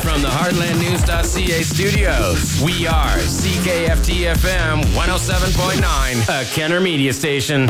from the HeartlandNews.ca studios, we are CKFT-FM 107.9, a Kenner Media station.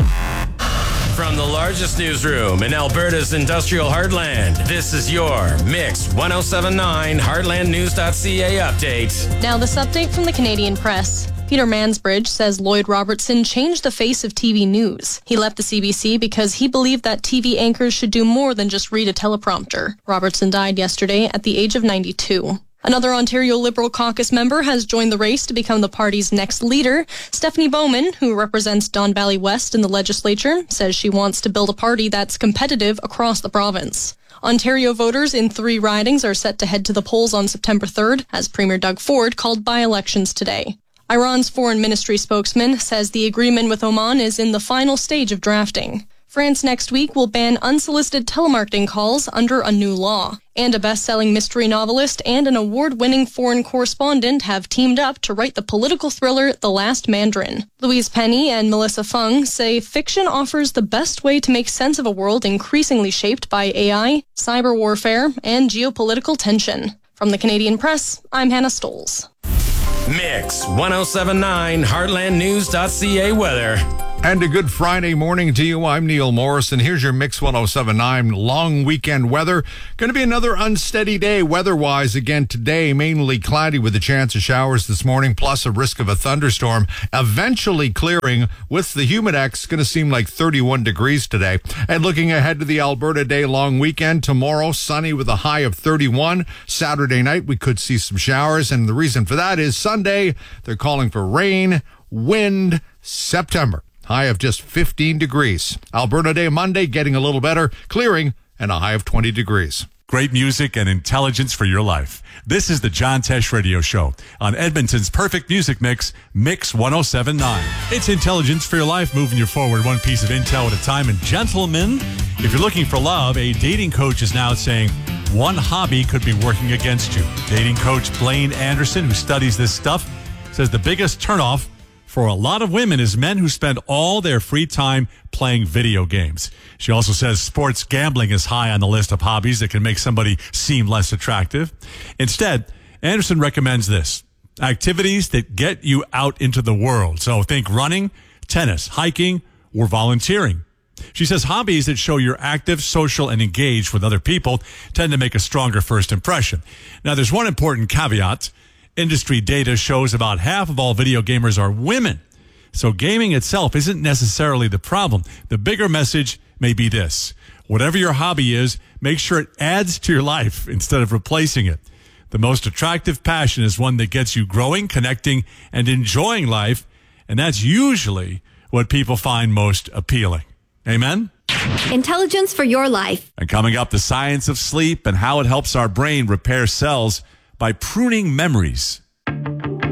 From the largest newsroom in Alberta's industrial heartland, this is your Mix 107.9 HeartlandNews.ca update. Now this update from the Canadian Press. Peter Mansbridge says Lloyd Robertson changed the face of TV news. He left the CBC because he believed that TV anchors should do more than just read a teleprompter. Robertson died yesterday at the age of 92. Another Ontario Liberal caucus member has joined the race to become the party's next leader. Stephanie Bowman, who represents Don Valley West in the legislature, says she wants to build a party that's competitive across the province. Ontario voters in 3 ridings are set to head to the polls on September 3rd, as Premier Doug Ford called by-elections today. Iran's foreign ministry spokesman says the agreement with Oman is in the final stage of drafting. France next week will ban unsolicited telemarketing calls under a new law. And a best-selling mystery novelist and an award-winning foreign correspondent have teamed up to write the political thriller The Last Mandarin. Louise Penny and Melissa Fung say fiction offers the best way to make sense of a world increasingly shaped by AI, cyber warfare, and geopolitical tension. From the Canadian Press, I'm Hannah Stoles. Mix 107.9 HeartlandNews.ca weather. And a good Friday morning to you. I'm Neil Morrison. Here's your Mix 107.9 long weekend weather. Going to be another unsteady day weather-wise again today. Mainly cloudy with a chance of showers this morning, plus a risk of a thunderstorm. Eventually clearing with the Humidex. Going to seem like 31 degrees today. And looking ahead to the Alberta Day long weekend, tomorrow sunny with a high of 31. Saturday night we could see some showers. And the reason for that is Sunday they're calling for rain, wind, September. High of just 15 degrees. Alberta Day Monday getting a little better, clearing, and a high of 20 degrees. Great music and intelligence for your life. This is the John Tesh Radio Show on Edmonton's perfect music mix, Mix 107.9. It's intelligence for your life, moving you forward one piece of intel at a time. And gentlemen, if you're looking for love, a dating coach is now saying one hobby could be working against you. Dating coach Blaine Anderson, who studies this stuff, says the biggest turnoff for a lot of women is men who spend all their free time playing video games. She also says sports gambling is high on the list of hobbies that can make somebody seem less attractive. Instead, Anderson recommends this: activities that get you out into the world. So think running, tennis, hiking, or volunteering. She says hobbies that show you're active, social, and engaged with other people tend to make a stronger first impression. Now, there's one important caveat. Industry data shows about half of all video gamers are women. So gaming itself isn't necessarily the problem. The bigger message may be this: whatever your hobby is, make sure it adds to your life instead of replacing it. The most attractive passion is one that gets you growing, connecting, and enjoying life. And that's usually what people find most appealing. Amen? Intelligence for your life. And coming up, the science of sleep and how it helps our brain repair cells by pruning memories.